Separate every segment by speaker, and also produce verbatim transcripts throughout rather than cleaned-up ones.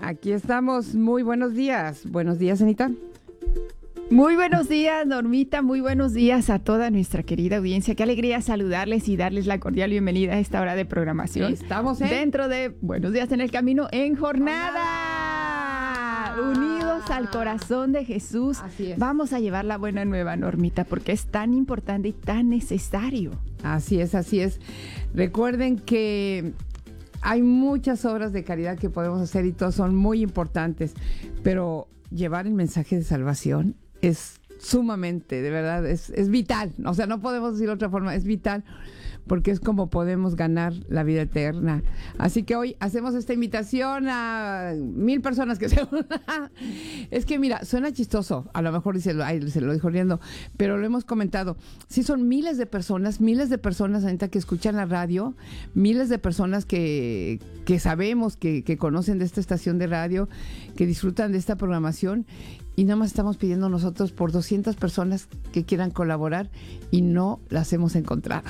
Speaker 1: Aquí estamos. Muy buenos días. Buenos días, Anita.
Speaker 2: Muy buenos días, Normita. Muy buenos días a toda nuestra querida audiencia. Qué alegría saludarles y darles la cordial bienvenida a esta hora de programación.
Speaker 1: Estamos en...
Speaker 2: dentro de Buenos Días en el Camino en jornada. jornada. Unidos al corazón de Jesús.
Speaker 1: Así es.
Speaker 2: Vamos a llevar la buena nueva, Normita, porque es tan importante y tan necesario.
Speaker 1: Así es, así es. Recuerden que hay muchas obras de caridad que podemos hacer y todas son muy importantes, pero llevar el mensaje de salvación es sumamente, de verdad, es, es vital. O sea, no podemos decirlo de otra forma, es vital porque es como podemos ganar la vida eterna. Así que hoy hacemos esta invitación a mil personas que se... Es que mira, suena chistoso, a lo mejor dice, ay, se lo dijo riendo, pero lo hemos comentado. Sí, son miles de personas, miles de personas, Anita, que escuchan la radio, miles de personas que, que sabemos, que, que conocen de esta estación de radio, que disfrutan de esta programación, y nada más estamos pidiendo nosotros por doscientas personas que quieran colaborar y no las hemos encontrado.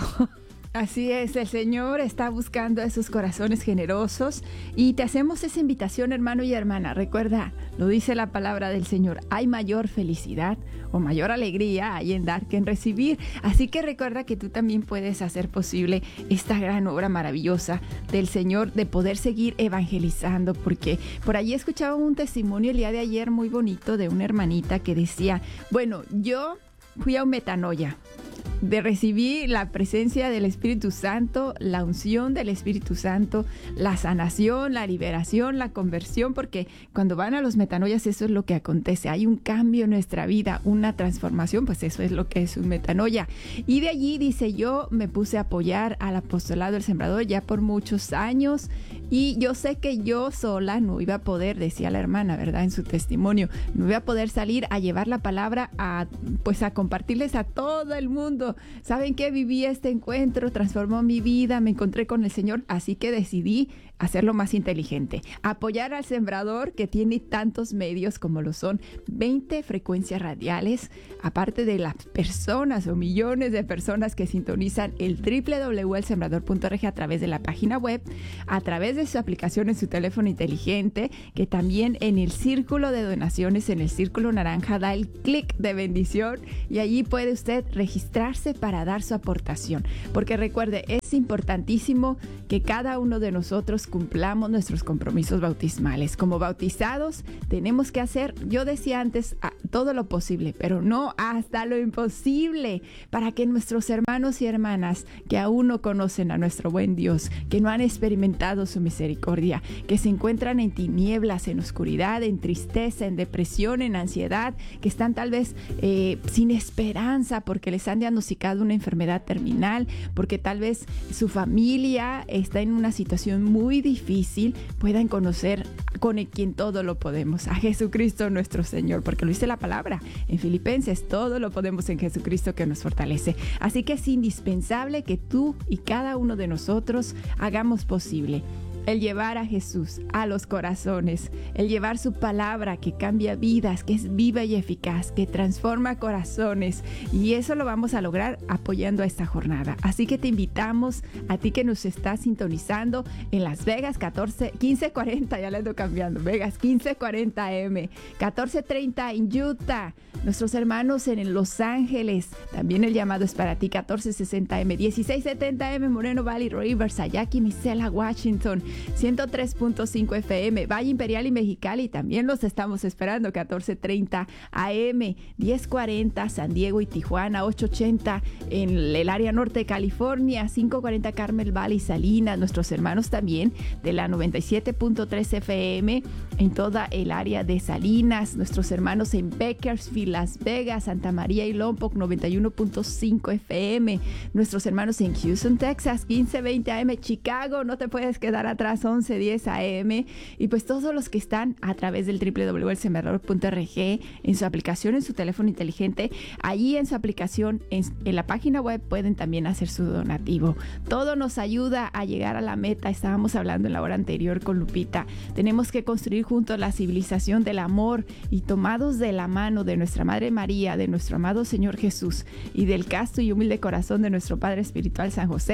Speaker 2: Así es, el Señor está buscando a esos corazones generosos y te hacemos esa invitación, hermano y hermana. Recuerda, lo dice la palabra del Señor, hay mayor felicidad o mayor alegría hay en dar que en recibir. Así que recuerda que tú también puedes hacer posible esta gran obra maravillosa del Señor de poder seguir evangelizando, porque por allí escuchaba un testimonio el día de ayer muy bonito de una hermanita que decía, bueno, yo fui a un metanoia, de recibir la presencia del Espíritu Santo, la unción del Espíritu Santo, la sanación, la liberación, la conversión, porque cuando van a los metanoias eso es lo que acontece, hay un cambio en nuestra vida, una transformación, pues eso es lo que es un metanoia. Y de allí dice, yo me puse a apoyar al apostolado del Sembrador ya por muchos años y yo sé que yo sola no iba a poder, decía la hermana, ¿verdad? En su testimonio, no iba a poder salir a llevar la palabra a, pues a compartirles a todo el mundo. ¿Saben qué? Viví este encuentro, transformó mi vida, me encontré con el Señor, así que decidí hacerlo más inteligente, apoyar al Sembrador que tiene tantos medios como lo son veinte frecuencias radiales, aparte de las personas o millones de personas que sintonizan el doble u doble u doble u punto el sembrador punto org a través de la página web, a través de su aplicación en su teléfono inteligente, que también en el círculo de donaciones, en el círculo naranja, da el clic de bendición y allí puede usted registrarse para dar su aportación, porque recuerde, es importantísimo que cada uno de nosotros cumplamos nuestros compromisos bautismales. Como bautizados tenemos que hacer, yo decía antes, todo lo posible, pero no hasta lo imposible, para que nuestros hermanos y hermanas que aún no conocen a nuestro buen Dios, que no han experimentado su misericordia, que se encuentran en tinieblas, en oscuridad, en tristeza, en depresión, en ansiedad, que están tal vez eh, sin esperanza porque les han diagnosticado una enfermedad terminal, porque tal vez su familia está en una situación muy difícil, puedan conocer con el quien todo lo podemos, a Jesucristo nuestro Señor, porque lo dice la palabra en Filipenses, todo lo podemos en Jesucristo que nos fortalece. Así que es indispensable que tú y cada uno de nosotros hagamos posible el llevar a Jesús a los corazones, el llevar su palabra que cambia vidas, que es viva y eficaz, que transforma corazones, y eso lo vamos a lograr apoyando a esta jornada. Así que te invitamos a ti que nos estás sintonizando en Las Vegas, catorce, quince cuarenta, ya le ando cambiando, Vegas quince cuarenta A M, catorce treinta en Utah, nuestros hermanos en Los Ángeles, también el llamado es para ti, catorce sesenta A M, dieciséis setenta A M, Moreno Valley, Rivers, Ayaki, Misela, Washington, ciento tres punto cinco F M, Valle Imperial y Mexicali, también los estamos esperando, catorce treinta A M, diez cuarenta San Diego y Tijuana, ocho ochenta en el área norte de California, cinco cuarenta Carmel Valley, Salinas, nuestros hermanos también de la noventa y siete punto tres F M en toda el área de Salinas, nuestros hermanos en Bakersfield, Las Vegas, Santa María y Lompoc, noventa y uno punto cinco F M, nuestros hermanos en Houston, Texas, quince veinte A M, Chicago, no te puedes quedar atrás, once diez A M, y pues todos los que están a través del doble u doble u doble u punto el sembrador punto org, en su aplicación, en su teléfono inteligente, allí en su aplicación, en, en la página web pueden también hacer su donativo. Todo nos ayuda a llegar a la meta. Estábamos hablando en la hora anterior con Lupita, tenemos que construir juntos la civilización del amor, y tomados de la mano de nuestra Madre María, de nuestro amado Señor Jesús y del casto y humilde corazón de nuestro Padre Espiritual San José,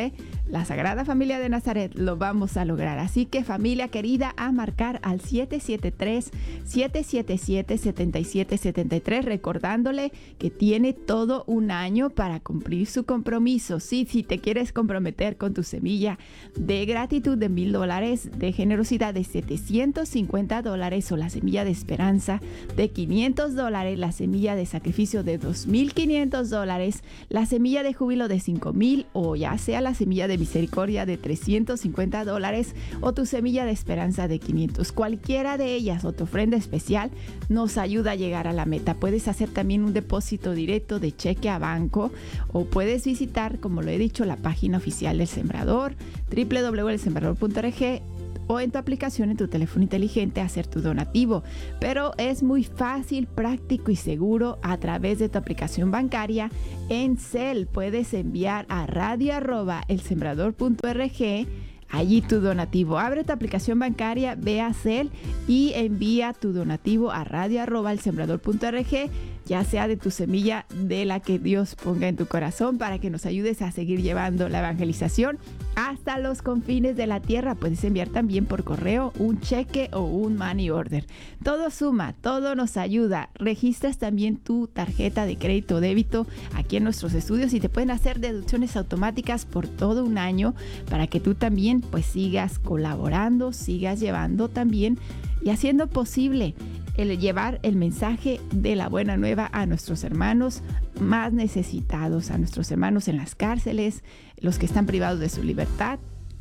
Speaker 2: la Sagrada Familia de Nazaret, lo vamos a lograr. Así que, familia querida, a marcar al siete siete tres, siete siete siete, siete siete siete tres, recordándole que tiene todo un año para cumplir su compromiso. Sí, si te quieres comprometer con tu semilla de gratitud de mil dólares, de generosidad de setecientos cincuenta dólares, o la semilla de esperanza de quinientos dólares, la semilla de sacrificio de dos mil quinientos dólares, la semilla de júbilo de cinco mil, o ya sea la semilla de misericordia de trescientos cincuenta dólares, o tu semilla de esperanza de quinientos. Cualquiera de ellas, o tu ofrenda especial, nos ayuda a llegar a la meta. Puedes hacer también un depósito directo de cheque a banco, o puedes visitar, como lo he dicho, la página oficial del Sembrador, doble u doble u doble u punto el sembrador punto org, o en tu aplicación, en tu teléfono inteligente, hacer tu donativo. Pero es muy fácil, práctico y seguro a través de tu aplicación bancaria. En Zelle puedes enviar a radio arroba el sembrador punto org allí tu donativo. Abre tu aplicación bancaria, ve a Zelle y envía tu donativo a radio arroba el sembrador punto org, ya sea de tu semilla, de la que Dios ponga en tu corazón, para que nos ayudes a seguir llevando la evangelización hasta los confines de la tierra. Puedes enviar también por correo un cheque o un money order. Todo suma, todo nos ayuda. Registras también tu tarjeta de crédito o débito aquí en nuestros estudios y te pueden hacer deducciones automáticas por todo un año, para que tú también pues sigas colaborando, sigas llevando también y haciendo posible el llevar el mensaje de la buena nueva a nuestros hermanos más necesitados, a nuestros hermanos en las cárceles, los que están privados de su libertad,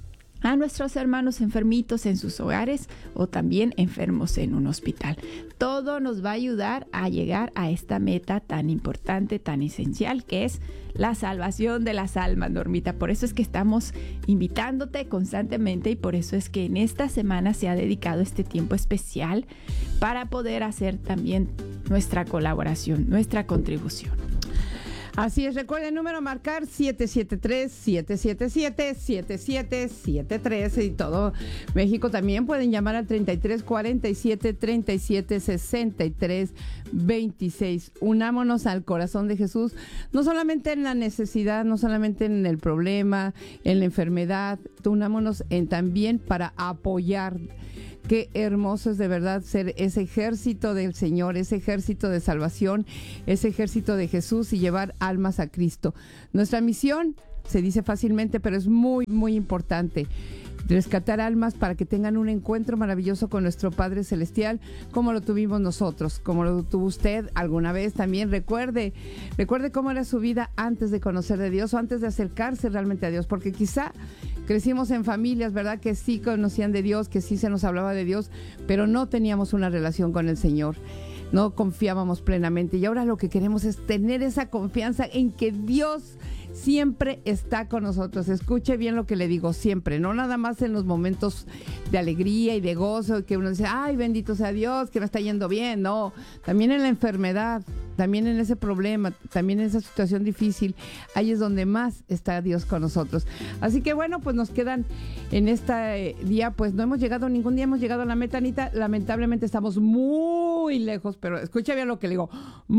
Speaker 2: a nuestros hermanos enfermitos en sus hogares, o también enfermos en un hospital. Todo nos va a ayudar a llegar a esta meta tan importante, tan esencial, que es la salvación de las almas, Normita. Por eso es que estamos invitándote constantemente, y por eso es que en esta semana se ha dedicado este tiempo especial para poder hacer también nuestra colaboración, nuestra contribución.
Speaker 1: Así es, recuerden el número a marcar siete siete tres, siete siete siete, siete siete siete tres, y todo México también pueden llamar al treinta y tres cuarenta y siete, treinta y siete sesenta y tres veintiséis. Unámonos al corazón de Jesús, no solamente en la necesidad, no solamente en el problema, en la enfermedad, unámonos en también para apoyar. Qué hermoso es de verdad ser ese ejército del Señor, ese ejército de salvación, ese ejército de Jesús, y llevar almas a Cristo. Nuestra misión se dice fácilmente, pero es muy, muy importante. Rescatar almas para que tengan un encuentro maravilloso con nuestro Padre Celestial, como lo tuvimos nosotros, como lo tuvo usted alguna vez también. Recuerde, recuerde cómo era su vida antes de conocer de Dios, o antes de acercarse realmente a Dios, porque quizá crecimos en familias, ¿verdad?, que sí conocían de Dios, que sí se nos hablaba de Dios, pero no teníamos una relación con el Señor. No confiábamos plenamente, y ahora lo que queremos es tener esa confianza en que Dios siempre está con nosotros. Escuche bien lo que le digo, siempre, no nada más en los momentos de alegría y de gozo, que uno dice, ay, bendito sea Dios, que me está yendo bien. No, también en la enfermedad, también en ese problema, también en esa situación difícil, ahí es donde más está Dios con nosotros. Así que bueno, pues nos quedan en este día, pues no hemos llegado, ningún día hemos llegado a la meta, Anita. Lamentablemente estamos muy lejos, pero escucha bien lo que le digo,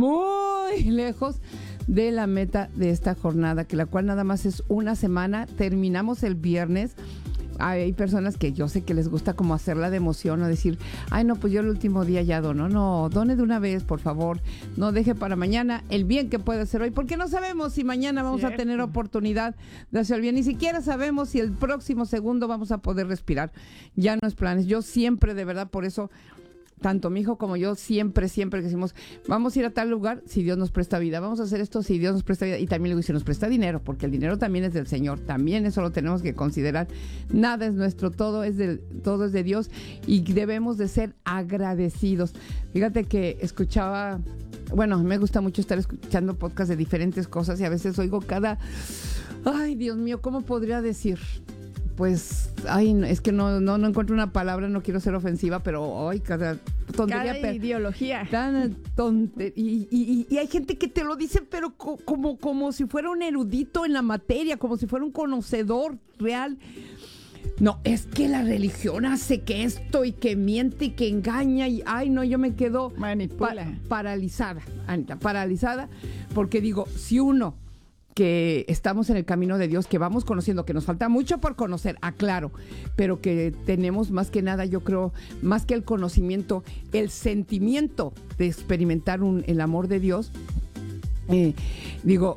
Speaker 1: muy lejos de la meta de esta jornada, que la cual nada más es una semana. Terminamos el viernes. Hay personas que yo sé que les gusta como hacerla de emoción, o decir, ay no, pues yo el último día ya dono. No, done de una vez, por favor. No deje para mañana el bien que puede hacer hoy, porque no sabemos si mañana vamos Cierto. a tener oportunidad de hacer el bien. Ni siquiera sabemos si el próximo segundo vamos a poder respirar. Ya no es planes. Yo siempre, de verdad, por eso, tanto mi hijo como yo, siempre, siempre decimos, vamos a ir a tal lugar si Dios nos presta vida, vamos a hacer esto si Dios nos presta vida, y también le digo, si nos presta dinero, porque el dinero también es del Señor, también eso lo tenemos que considerar. Nada es nuestro, todo es de, todo es de Dios, y debemos de ser agradecidos. Fíjate que escuchaba, bueno, me gusta mucho estar escuchando podcasts de diferentes cosas, y a veces oigo cada, ay Dios mío, ¿cómo podría decir? Pues, ay, es que no, no, no encuentro una palabra, no quiero ser ofensiva, pero, ay, cada tontería.
Speaker 2: Cada ideología.
Speaker 1: Tan tonte, y, y, y hay gente que te lo dice, pero co- como, como si fuera un erudito en la materia, como si fuera un conocedor real. No, es que la religión hace que esto, y que miente, y que engaña, y, ay, no, yo me quedo
Speaker 2: Manipula.
Speaker 1: pa- paralizada, Anita, paralizada, porque digo, si uno que estamos en el camino de Dios, que vamos conociendo, que nos falta mucho por conocer, aclaro, pero que tenemos más que nada, yo creo, más que el conocimiento, el sentimiento de experimentar un, el amor de Dios. Eh, digo,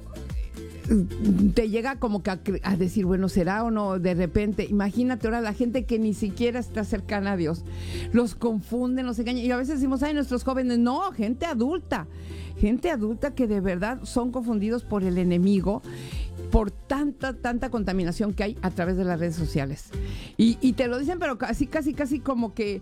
Speaker 1: te llega como que a, a decir, bueno, ¿será o no? De repente, imagínate ahora la gente que ni siquiera está cercana a Dios, los confunden, los engañan, y a veces decimos, ay, nuestros jóvenes, no, gente adulta, gente adulta que de verdad son confundidos por el enemigo, por tanta, tanta contaminación que hay a través de las redes sociales. Y, y te lo dicen, pero casi, casi, casi como que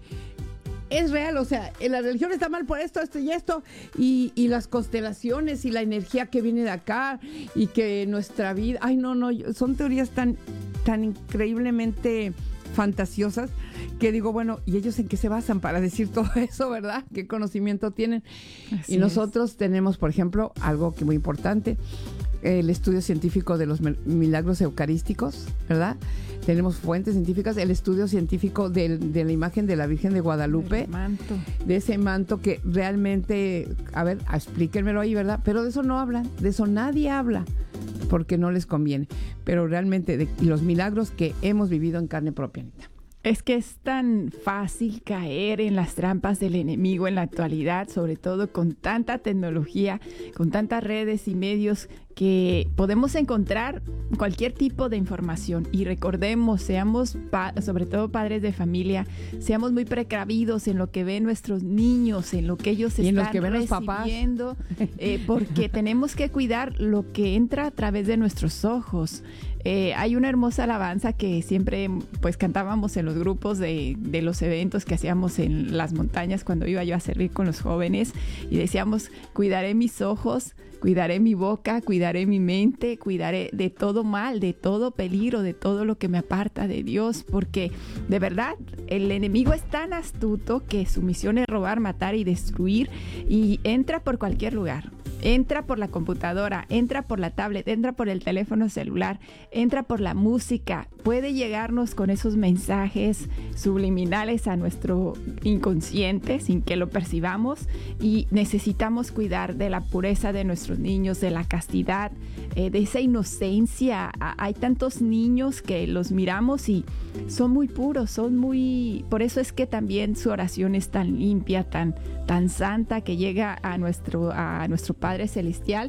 Speaker 1: es real, o sea, la religión está mal por esto, esto y esto, y, y las constelaciones y la energía que viene de acá, y que nuestra vida, ay no, no, son teorías tan, tan increíblemente fantasiosas, que digo, bueno, ¿y ellos en qué se basan para decir todo eso, verdad? ¿Qué conocimiento tienen? Así y nosotros es. Tenemos, por ejemplo, algo que muy importante, el estudio científico de los milagros eucarísticos, ¿verdad? Tenemos fuentes científicas, el estudio científico de, de la imagen de la Virgen de Guadalupe,
Speaker 2: manto.
Speaker 1: de ese manto que realmente, a ver, explíquenmelo ahí, ¿verdad? Pero de eso no hablan, de eso nadie habla, porque no les conviene. Pero realmente de los milagros que hemos vivido en carne propia, Anita.
Speaker 2: Es que es tan fácil caer en las trampas del enemigo en la actualidad, sobre todo con tanta tecnología, con tantas redes y medios, que podemos encontrar cualquier tipo de información. Y recordemos, seamos pa- sobre todo padres de familia, seamos muy precavidos en lo que ven nuestros niños, en lo que ellos
Speaker 1: y
Speaker 2: están
Speaker 1: en los que ven los
Speaker 2: recibiendo, eh, porque tenemos que cuidar lo que entra a través de nuestros ojos. Eh, hay una hermosa alabanza que siempre pues cantábamos en los grupos de, de los eventos que hacíamos en las montañas cuando iba yo a servir con los jóvenes, y decíamos, cuidaré mis ojos, cuidaré mi boca, cuidaré mi mente, cuidaré de todo mal, de todo peligro, de todo lo que me aparta de Dios, porque de verdad el enemigo es tan astuto que su misión es robar, matar y destruir, y entra por cualquier lugar. Entra por la computadora, entra por la tablet, entra por el teléfono celular, entra por la música. Puede llegarnos con esos mensajes subliminales a nuestro inconsciente sin que lo percibamos, y necesitamos cuidar de la pureza de nuestros niños, de la castidad, eh, de esa inocencia. Hay tantos niños que los miramos y son muy puros, son muy... Por eso es que también su oración es tan limpia, tan, tan santa, que llega a nuestro, a nuestro Padre Celestial.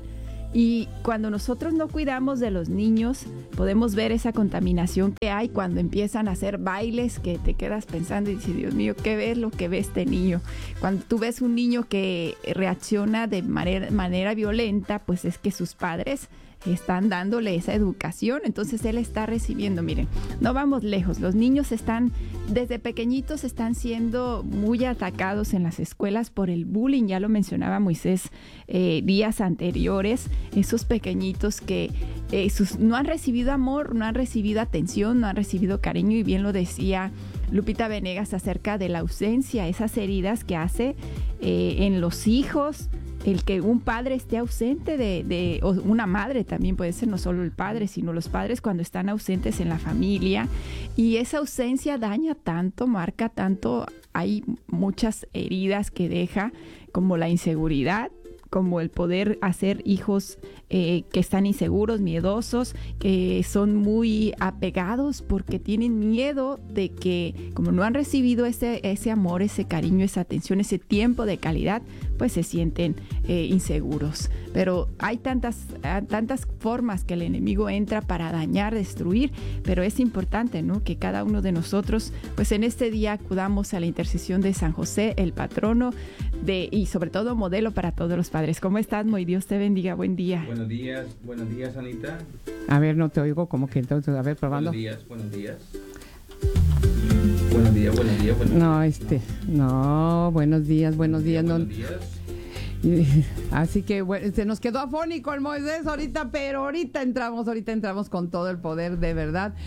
Speaker 2: Y cuando nosotros no cuidamos de los niños, podemos ver esa contaminación que hay cuando empiezan a hacer bailes que te quedas pensando y dices, Dios mío, ¿qué ves lo que ve este niño? Cuando tú ves un niño que reacciona de manera, manera violenta, pues es que sus padres están dándole esa educación, entonces él está recibiendo. Miren, no vamos lejos, los niños están, desde pequeñitos están siendo muy atacados en las escuelas por el bullying, ya lo mencionaba Moisés eh, días anteriores, esos pequeñitos que eh, sus, no han recibido amor, no han recibido atención, no han recibido cariño, y bien lo decía Lupita Venegas acerca de la ausencia, esas heridas que hace eh, en los hijos, el que un padre esté ausente de, de, o una madre también puede ser, no solo el padre, sino los padres cuando están ausentes en la familia, y esa ausencia daña tanto, marca tanto, hay muchas heridas que deja, como la inseguridad, como el poder hacer hijos eh, que están inseguros, miedosos, que son muy apegados porque tienen miedo de que, como no han recibido ese, ese amor, ese cariño, esa atención, ese tiempo de calidad, pues se sienten eh, inseguros. Pero hay tantas, tantas formas que el enemigo entra para dañar, destruir, pero es importante, ¿no?, que cada uno de nosotros, pues en este día acudamos a la intercesión de San José, el patrono de, y sobre todo modelo para todos los padres. ¿Cómo estás, Moy? Dios te bendiga. Buen día.
Speaker 3: Buenos días, buenos días, Anita.
Speaker 1: A ver, no te oigo, como que entonces, a ver, probando.
Speaker 3: Buenos días, buenos días. Buenos días, buenos días, buenos días.
Speaker 1: No, este, no, buenos días, buenos días.
Speaker 3: Buenos
Speaker 1: no.
Speaker 3: días.
Speaker 1: Así que bueno, se nos quedó afónico el Moisés ahorita, pero ahorita entramos, ahorita entramos con todo el poder, de verdad.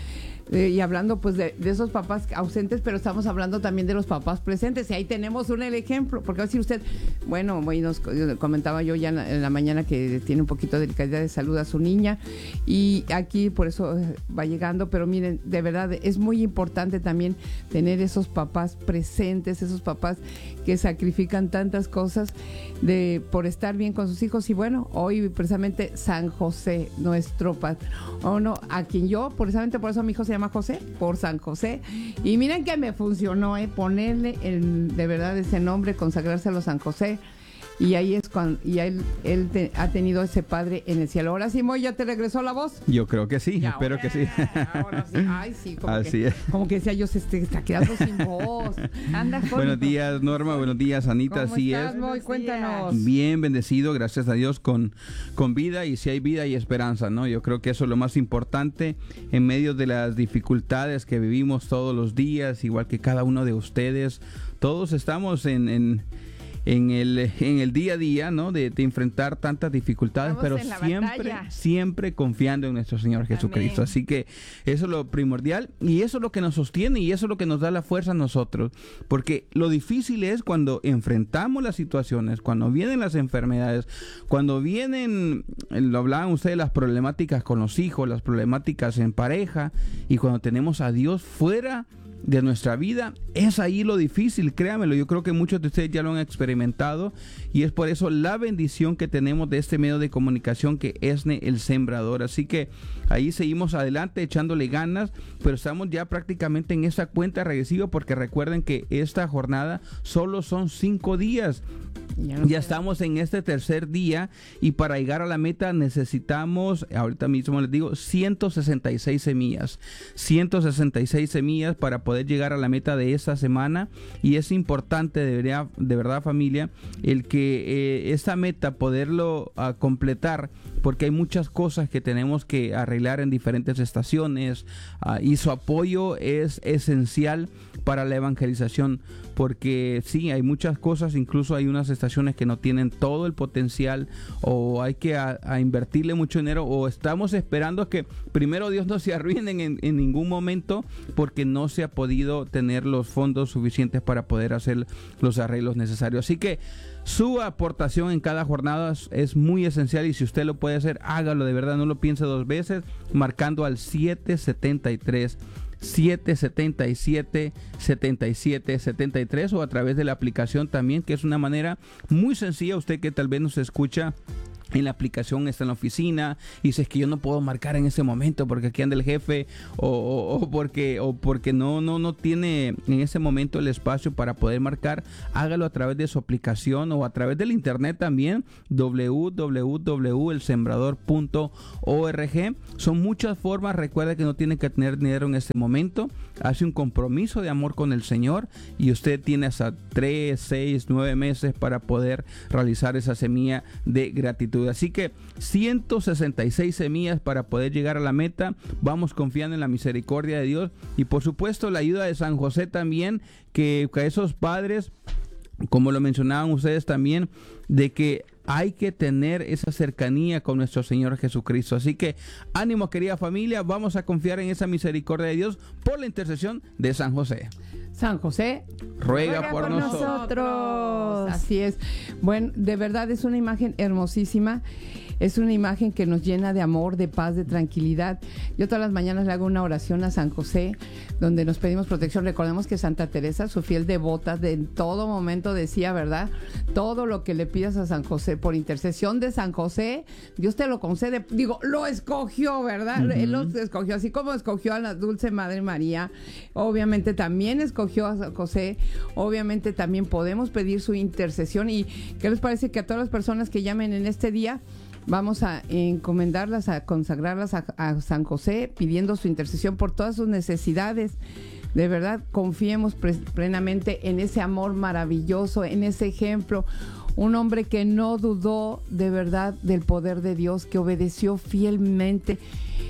Speaker 1: Eh, y hablando pues de, de esos papás ausentes, pero estamos hablando también de los papás presentes. Y ahí tenemos un el ejemplo, porque va a decir usted, bueno, bueno nos comentaba yo ya en la, en la mañana que tiene un poquito de delicadeza de salud a su niña, y aquí por eso va llegando, pero miren, de verdad es muy importante también tener esos papás presentes, esos papás que sacrifican tantas cosas de por estar bien con sus hijos. Y bueno, hoy precisamente San José, nuestro patrono, a quien yo, precisamente por eso mi hijo se llama José, por San José. Y miren que me funcionó, ¿eh? Ponerle el, de verdad ese nombre, consagrárselo a San José. Y ahí es cuando, y él, él te, ha tenido ese padre en el cielo. Ahora sí, Moy, ¿ya te regresó la voz?
Speaker 4: Yo creo que sí,
Speaker 1: ya,
Speaker 4: espero que sí.
Speaker 1: Ahora sí, ay sí, como,
Speaker 4: Así
Speaker 1: que,
Speaker 4: es.
Speaker 1: como que decía yo, se este, está quedando sin voz. Anda,
Speaker 4: buenos días, Norma, buenos días, Anita,
Speaker 1: ¿Cómo
Speaker 4: así
Speaker 1: estás,
Speaker 4: es.
Speaker 1: Moy? Cuéntanos.
Speaker 4: Bien bendecido, gracias a Dios, con, con vida, y si hay vida y esperanza, ¿no? Yo creo que eso es lo más importante en medio de las dificultades que vivimos todos los días, igual que cada uno de ustedes. Todos estamos en... en En el, en el día a día, ¿no? De, de enfrentar tantas dificultades,
Speaker 2: Estamos
Speaker 4: pero
Speaker 2: en la
Speaker 4: siempre,
Speaker 2: batalla.
Speaker 4: siempre confiando en nuestro Señor Jesucristo.
Speaker 2: Amén.
Speaker 4: Así que eso es lo primordial, y eso es lo que nos sostiene, y eso es lo que nos da la fuerza a nosotros. Porque lo difícil es cuando enfrentamos las situaciones, cuando vienen las enfermedades, cuando vienen, lo hablaban ustedes, las problemáticas con los hijos, las problemáticas en pareja, y cuando tenemos a Dios fuera de nuestra vida, es ahí lo difícil, créanmelo. Yo creo que muchos de ustedes ya lo han experimentado, y es por eso la bendición que tenemos de este medio de comunicación que es El Sembrador. Así que ahí seguimos adelante echándole ganas, pero estamos ya prácticamente en esa cuenta regresiva, porque recuerden que esta jornada solo son cinco días. Ya, no ya estamos en este tercer día, y para llegar a la meta necesitamos, ahorita mismo les digo, ciento sesenta y seis semillas. ciento sesenta y seis semillas para poder llegar a la meta de esta semana. Y es importante, de verdad, de verdad familia, el que eh, esta meta poderlo uh, completar, porque hay muchas cosas que tenemos que arreglar en diferentes estaciones, uh, y su apoyo es esencial para la evangelización, porque sí, hay muchas cosas, incluso hay unas estaciones que no tienen todo el potencial, o hay que a, a invertirle mucho dinero, o estamos esperando que primero Dios no se arruinen en, en ningún momento, porque no se ha podido tener los fondos suficientes para poder hacer los arreglos necesarios. Así que su aportación en cada jornada es muy esencial, y si usted lo puede hacer, hágalo, de verdad, no lo piense dos veces, marcando al siete setenta y tres siete setenta y siete setenta y siete setenta y tres, o a través de la aplicación también, que es una manera muy sencilla. Usted que tal vez nos escucha en la aplicación, está en la oficina y dice, es que yo no puedo marcar en ese momento porque aquí anda el jefe, o, o, o porque o porque no no no tiene en ese momento el espacio para poder marcar. Hágalo a través de su aplicación, o a través del internet también, doble u doble u doble u punto el sembrador punto org. Son muchas formas. Recuerda que no tiene que tener dinero en este momento. Hace un compromiso de amor con el Señor, y usted tiene hasta tres, seis, nueve meses para poder realizar esa semilla de gratitud. Así que ciento sesenta y seis semillas para poder llegar a la meta. Vamos confiando en la misericordia de Dios, y por supuesto la ayuda de San José también, que, que esos padres, como lo mencionaban ustedes también, de que hay que tener esa cercanía con nuestro Señor Jesucristo. Así que ánimo, querida familia, vamos a confiar en esa misericordia de Dios por la intercesión de San José.
Speaker 1: San José,
Speaker 2: ruega
Speaker 4: ruega, ruega por,
Speaker 2: por
Speaker 4: nosotros.
Speaker 2: nosotros.
Speaker 1: Así es. Bueno, de verdad es una imagen hermosísima. Es una imagen que nos llena de amor, de paz, de tranquilidad. Yo todas las mañanas le hago una oración a San José, donde nos pedimos protección. Recordemos que Santa Teresa, su fiel devota, de en todo momento decía, ¿verdad? Todo lo que le pidas a San José, por intercesión de San José, Dios te lo concede. Digo, lo escogió, ¿verdad? Uh-huh. Él lo escogió, así como escogió a la Dulce Madre María. Obviamente también escogió a San José. Obviamente también podemos pedir su intercesión. ¿Y qué les parece que a todas las personas que llamen en este día, vamos a encomendarlas, a consagrarlas a, a San José, pidiendo su intercesión por todas sus necesidades? De verdad, confiemos pre- plenamente en ese amor maravilloso, en ese ejemplo. Un hombre que no dudó de verdad del poder de Dios, que obedeció fielmente.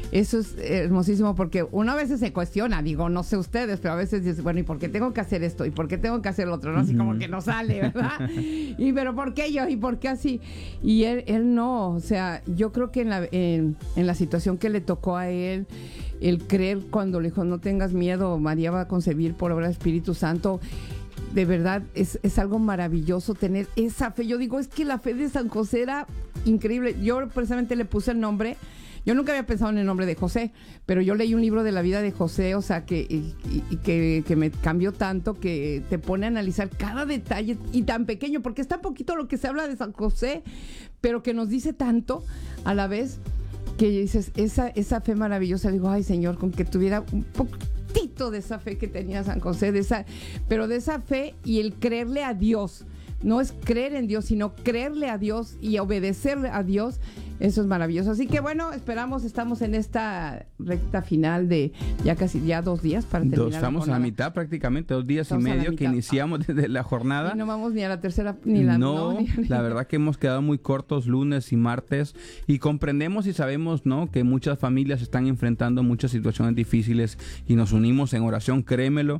Speaker 1: eso es hermosísimo porque uno a veces se cuestiona, digo, no sé ustedes, pero a veces dices, bueno, ¿y por qué tengo que hacer esto? ¿Y por qué tengo que hacer lo otro? ¿No? Así como que no sale, ¿verdad? Y pero ¿por qué yo? ¿Y por qué así? Y él, él no, o sea, yo creo que en la, en, en la situación que le tocó a él, el creer cuando le dijo, no tengas miedo, María va a concebir por obra del Espíritu Santo, de verdad es, es algo maravilloso tener esa fe. Yo digo, es que la fe de San José era increíble. Yo precisamente le puse el nombre. Yo nunca había pensado en el nombre de José, pero yo leí un libro de la vida de José, o sea, que, y, y que, que me cambió tanto, que te pone a analizar cada detalle y tan pequeño, porque es tan poquito lo que se habla de San José, pero que nos dice tanto a la vez, que dices, esa, esa fe maravillosa. Digo, ay, Señor, con que tuviera un poquitito de esa fe que tenía San José, de esa, pero de esa fe y el creerle a Dios. No es creer en Dios, sino creerle a Dios y obedecerle a Dios. Eso es maravilloso. Así que bueno, esperamos, estamos en esta recta final de ya casi ya dos días para terminar.
Speaker 4: Dos, estamos
Speaker 1: la
Speaker 4: a la mitad prácticamente, dos días
Speaker 1: estamos
Speaker 4: y medio que iniciamos desde la jornada.
Speaker 1: Y no vamos ni a la tercera ni la
Speaker 4: no,
Speaker 1: no ni,
Speaker 4: la verdad que hemos quedado muy cortos lunes y martes y comprendemos y sabemos, ¿no?, que muchas familias están enfrentando muchas situaciones difíciles y nos unimos en oración, créemelo,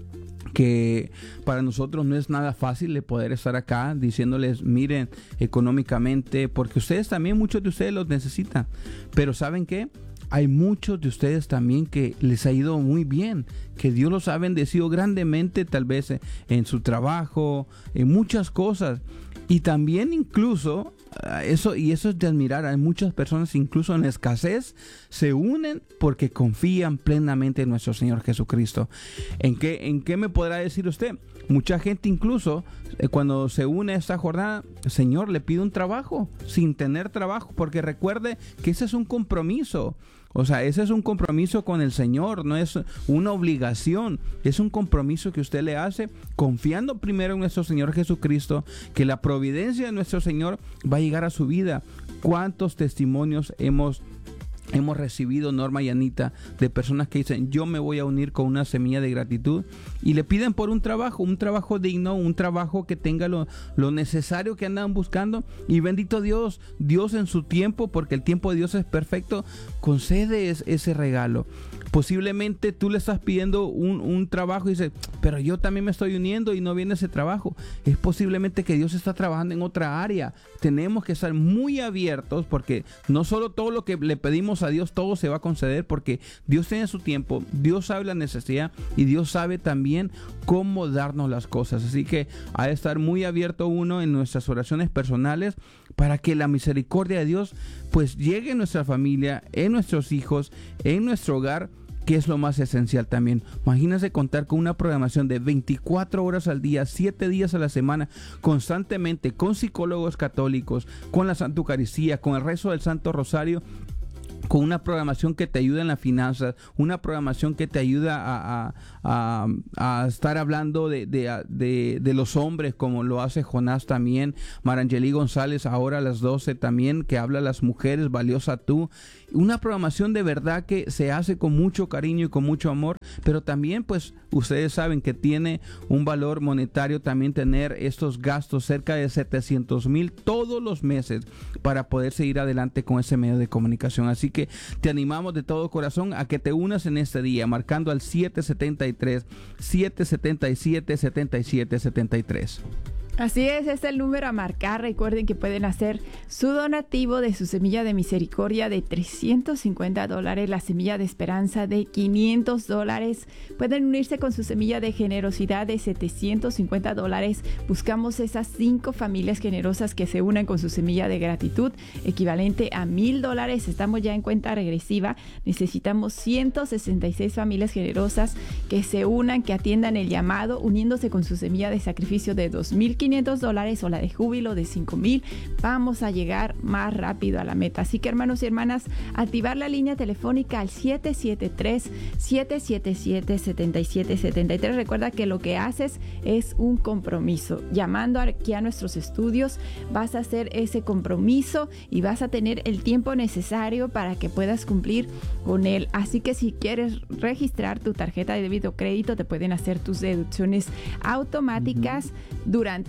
Speaker 4: que para nosotros no es nada fácil de poder estar acá diciéndoles, miren, económicamente, porque ustedes también, muchos de ustedes los necesitan, pero ¿saben qué? Hay muchos de ustedes también que les ha ido muy bien, que Dios los ha bendecido grandemente, tal vez en su trabajo, en muchas cosas, y también incluso eso, y eso es de admirar, hay muchas personas incluso en escasez se unen porque confían plenamente en nuestro Señor Jesucristo. ¿En qué, en qué me podrá decir usted? Mucha gente incluso eh, cuando se une a esta jornada, Señor, le pide un trabajo sin tener trabajo, porque recuerde que ese es un compromiso. O sea, ese es un compromiso con el Señor, no es una obligación, es un compromiso que usted le hace confiando primero en nuestro Señor Jesucristo, que la providencia de nuestro Señor va a llegar a su vida. ¿Cuántos testimonios hemos Hemos recibido, Norma y Anita, de personas que dicen, yo me voy a unir con una semilla de gratitud y le piden por un trabajo, un trabajo digno, un trabajo que tenga lo, lo necesario que andan buscando, y bendito Dios, Dios en su tiempo, porque el tiempo de Dios es perfecto, concede es, ese regalo. Posiblemente tú le estás pidiendo un, un trabajo y dices, pero yo también me estoy uniendo y no viene ese trabajo. Es posiblemente que Dios está trabajando en otra área. Tenemos que estar muy abiertos, porque no solo todo lo que le pedimos a Dios, todo se va a conceder, porque Dios tiene su tiempo, Dios sabe la necesidad y Dios sabe también cómo darnos las cosas. Así que ha de estar muy abierto uno en nuestras oraciones personales para que la misericordia de Dios pues llegue a nuestra familia, en nuestros hijos, en nuestro hogar, que es lo más esencial también. Imagínense contar con una programación de veinticuatro horas al día, siete días a la semana, constantemente, con psicólogos católicos, con la Santa Eucaristía, con el rezo del Santo Rosario, con una programación que te ayuda en las finanzas, una programación que te ayuda a, a, a, a estar hablando de, de, de, de los hombres, como lo hace Jonás también, Marangeli González ahora a las doce también, que habla a las mujeres, valiosa tú. Una programación de verdad que se hace con mucho cariño y con mucho amor, pero también pues ustedes saben que tiene un valor monetario también tener estos gastos, cerca de setecientos mil todos los meses, para poder seguir adelante con ese medio de comunicación. Así que te animamos de todo corazón a que te unas en este día, marcando al siete siete tres, siete siete siete, siete siete siete tres.
Speaker 2: Así es, este es el número a marcar. Recuerden que pueden hacer su donativo de su semilla de misericordia de trescientos cincuenta dólares, la semilla de esperanza de quinientos dólares. Pueden unirse con su semilla de generosidad de setecientos cincuenta dólares. Buscamos esas cinco familias generosas que se unan con su semilla de gratitud, equivalente a mil dólares. Estamos ya en cuenta regresiva. Necesitamos ciento sesenta y seis familias generosas que se unan, que atiendan el llamado, uniéndose con su semilla de sacrificio de dos mil quinientos dólares o la de júbilo de cinco mil. Vamos a llegar más rápido a la meta. Así que, hermanos y hermanas, activar la línea telefónica al siete siete tres, siete siete siete, siete siete siete tres. Recuerda que lo que haces es un compromiso. Llamando aquí a nuestros estudios, vas a hacer ese compromiso y vas a tener el tiempo necesario para que puedas cumplir con él. Así que si quieres registrar tu tarjeta de débito o crédito, te pueden hacer tus deducciones automáticas uh-huh. durante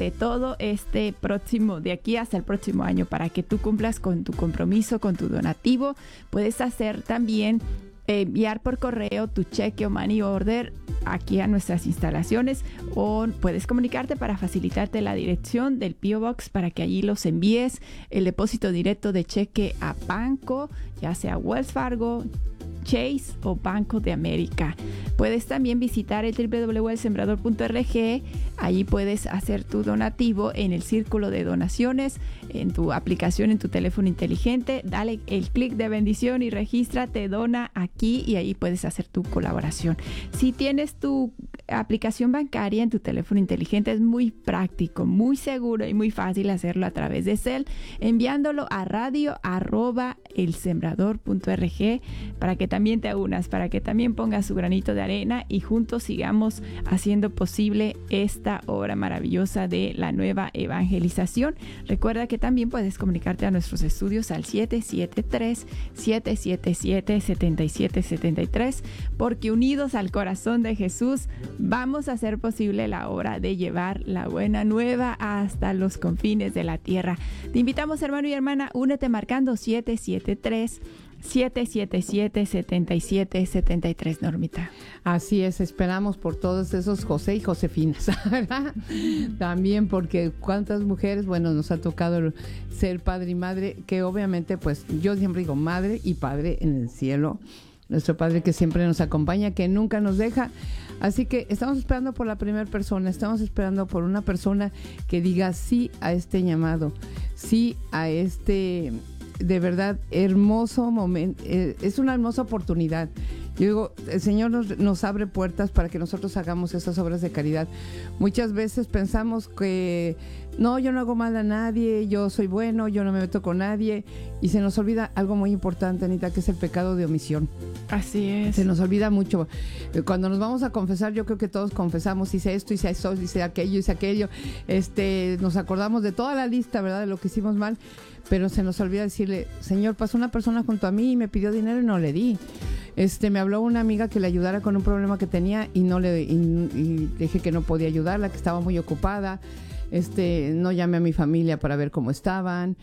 Speaker 2: durante todo este próximo, de aquí hasta el próximo año, para que tú cumplas con tu compromiso, con tu donativo. Puedes hacer también eh, enviar por correo tu cheque o money order aquí a nuestras instalaciones, o puedes comunicarte para facilitarte la dirección del P O Box para que allí los envíes el depósito directo de cheque a banco, ya sea Wells Fargo, Chase o Banco de América. Puedes también visitar el doble u doble u doble u punto el sembrador punto org. Allí puedes hacer tu donativo en el círculo de donaciones, en tu aplicación, en tu teléfono inteligente. Dale el clic de bendición y regístrate, dona aquí, y ahí puedes hacer tu colaboración. Si tienes tu aplicación bancaria en tu teléfono inteligente, es muy práctico, muy seguro y muy fácil hacerlo a través de Zelle, enviándolo a radio arroba el sembrador punto org para que también te unas, para que también pongas su granito de arena y juntos sigamos haciendo posible esta obra maravillosa de la nueva evangelización. Recuerda que también puedes comunicarte a nuestros estudios al siete siete tres, siete siete siete, siete siete siete tres, porque unidos al corazón de Jesús vamos a hacer posible la obra de llevar la buena nueva hasta los confines de la tierra. Te invitamos, hermano y hermana, únete marcando siete siete tres, siete siete siete, siete siete siete tres, Normita.
Speaker 1: Así es, esperamos por todos esos José y Josefinas, ¿verdad? También porque cuántas mujeres, bueno, nos ha tocado ser padre y madre, que obviamente, pues yo siempre digo madre y padre en el cielo, nuestro Padre que siempre nos acompaña, que nunca nos deja. Así que estamos esperando por la primera persona, estamos esperando por una persona que diga sí a este llamado, sí a este, de verdad, hermoso momento. Eh, es una hermosa oportunidad. Yo digo, el Señor nos, nos abre puertas para que nosotros hagamos estas obras de caridad. Muchas veces pensamos que no, yo no hago mal a nadie, yo soy bueno, yo no me meto con nadie, y se nos olvida algo muy importante, Anita, que es el pecado de omisión.
Speaker 2: Así es.
Speaker 1: Se nos olvida mucho. Cuando nos vamos a confesar, yo creo que todos confesamos, hice esto, hice eso, hice aquello, hice aquello. Este, nos acordamos de toda la lista, ¿verdad?, de lo que hicimos mal, pero se nos olvida decirle, Señor, pasó una persona junto a mí y me pidió dinero y no le di. Este, me habló una amiga que le ayudara con un problema que tenía y no le y, y dije que no podía ayudarla, que estaba muy ocupada. Este, no llamé a mi familia para ver cómo estaban.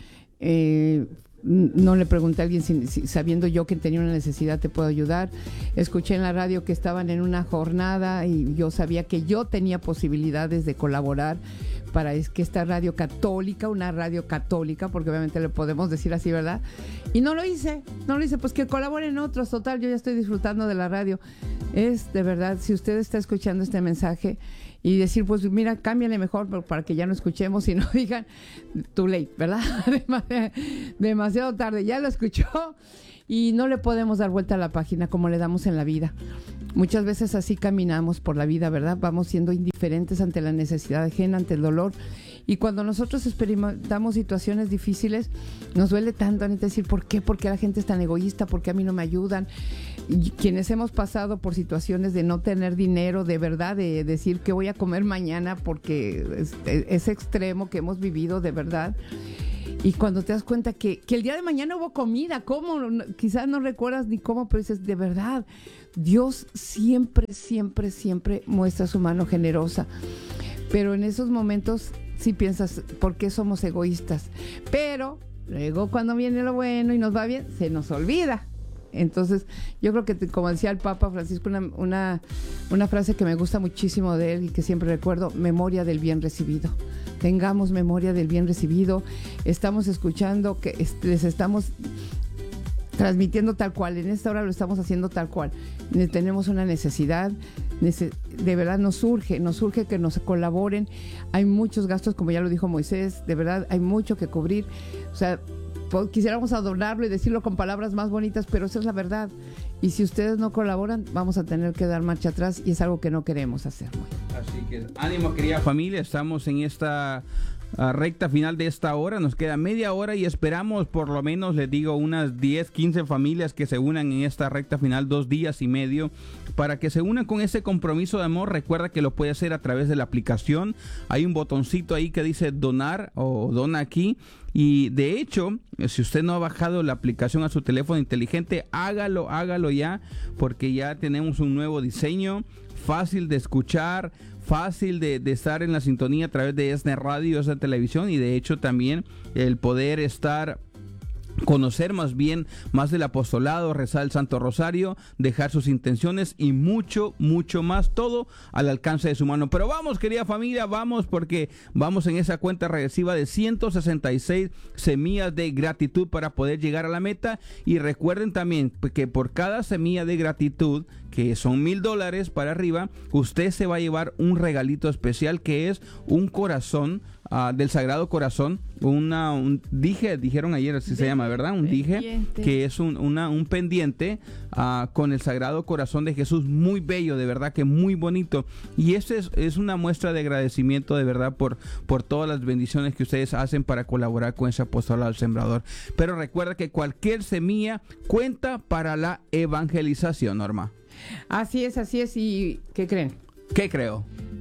Speaker 1: Eh, no le pregunté a alguien si, si, sabiendo yo que tenía una necesidad, te puedo ayudar. Escuché en la radio que estaban en una jornada y yo sabía que yo tenía posibilidades de colaborar para es que esta radio católica, una radio católica, porque obviamente le podemos decir así, ¿verdad? Y no lo hice, no lo hice, pues que colaboren otros, total, yo ya estoy disfrutando de la radio. Es de verdad, si usted está escuchando este mensaje y decir, pues mira, cámbiale mejor para que ya no escuchemos y no digan too late, ¿verdad? Demasiado tarde, ya lo escuchó y no le podemos dar vuelta a la página como le damos en la vida. Muchas veces así caminamos por la vida, ¿verdad? Vamos siendo indiferentes ante la necesidad ajena, ante el dolor. Y cuando nosotros experimentamos situaciones difíciles, nos duele tanto, Anita, decir, ¿por qué? ¿Por qué la gente es tan egoísta? ¿Por qué a mí no me ayudan? Y quienes hemos pasado por situaciones de no tener dinero, de verdad, de decir que voy a comer mañana, porque es, es extremo que hemos vivido, de verdad. Y cuando te das cuenta que, que el día de mañana hubo comida, ¿cómo? Quizás no recuerdas ni cómo, pero dices, de verdad, Dios siempre, siempre, siempre muestra su mano generosa. Pero en esos momentos sí piensas, ¿por qué somos egoístas? Pero luego cuando viene lo bueno y nos va bien, se nos olvida. Entonces, yo creo que, como decía el Papa Francisco, una, una, una frase que me gusta muchísimo de él y que siempre recuerdo, memoria del bien recibido. Tengamos memoria del bien recibido. Estamos escuchando, que est- les estamos transmitiendo tal cual. En esta hora lo estamos haciendo tal cual. Tenemos una necesidad, nece- de verdad nos surge, nos surge que nos colaboren. Hay muchos gastos, como ya lo dijo Moisés, de verdad hay mucho que cubrir. O sea, quisiéramos adornarlo y decirlo con palabras más bonitas, pero esa es la verdad. Y si ustedes no colaboran, vamos a tener que dar marcha atrás y es algo que no queremos hacer.
Speaker 4: Así que ánimo, querida familia, estamos en esta uh, recta final de esta hora, nos queda media hora y esperamos por lo menos, les digo, unas diez, quince familias que se unan en esta recta final, dos días y medio, para que se unan con ese compromiso de amor. Recuerda que lo puede hacer a través de la aplicación, hay un botoncito ahí que dice donar o dona aquí. Y de hecho, si usted no ha bajado la aplicación a su teléfono inteligente, hágalo, hágalo ya, porque ya tenemos un nuevo diseño fácil de escuchar, fácil de, de estar en la sintonía a través de ESNE Radio, esa televisión, y de hecho también el poder estar... conocer más bien más del apostolado, rezar el Santo Rosario, dejar sus intenciones y mucho, mucho más, todo al alcance de su mano. Pero vamos, querida familia, vamos, porque vamos en esa cuenta regresiva de ciento sesenta y seis semillas de gratitud para poder llegar a la meta. Y recuerden también que por cada semilla de gratitud, que son mil dólares para arriba, usted se va a llevar un regalito especial, que es un corazón uh, del Sagrado Corazón, una, un dije, dijeron ayer, así se llama, ¿verdad? Un dije, que es un, una, un pendiente uh, con el Sagrado Corazón de Jesús, muy bello, de verdad que muy bonito. Y ese es, es una muestra de agradecimiento, de verdad, por, por todas las bendiciones que ustedes hacen para colaborar con ese apostolado al sembrador. Pero recuerda que cualquier semilla cuenta para la evangelización, Norma.
Speaker 1: Así es, así es. ¿Y qué creen?
Speaker 4: ¿Qué creo?